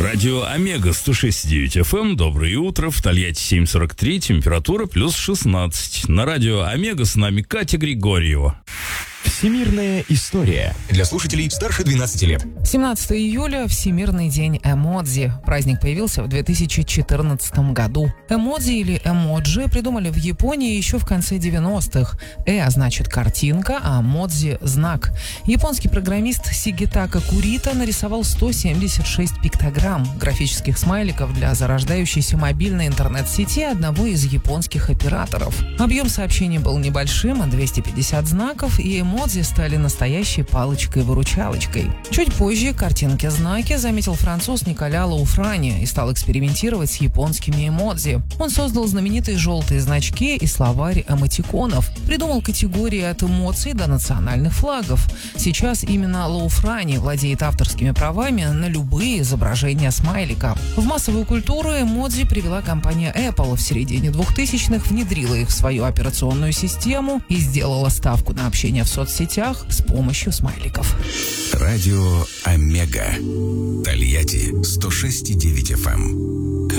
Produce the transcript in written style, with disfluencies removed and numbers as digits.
Радио Омега 106.9 FM. Доброе утро. В Тольятти 7:43. Температура плюс 16. На радио Омега с нами Катя Григорьева. Всемирная история для слушателей старше 12 лет. 17 июля – Всемирный день эмодзи. Праздник появился в 2014 году. Эмодзи или эмоджи придумали в Японии еще в конце 90-х. Значит картинка, а модзи – знак. Японский программист Сигитака Курита нарисовал 176 пиктограмм графических смайликов для зарождающейся мобильной интернет-сети одного из японских операторов. Объем сообщений был небольшим – 250 знаков, и эмодзи стали настоящей палочкой-выручалочкой. Чуть позже картинки-знаки заметил француз Николя Лауфрани и стал экспериментировать с японскими эмодзи. Он создал знаменитые желтые значки и словарь эмотиконов, придумал категории от эмоций до национальных флагов. Сейчас именно Лауфрани владеет авторскими правами на любые изображения смайлика. В массовую культуру эмодзи привела компания Apple. В середине 2000-х внедрила их в свою операционную систему и сделала ставку на общение в соцсетях с помощью смайликов. Радио Омега. Тольятти 106.9 FM.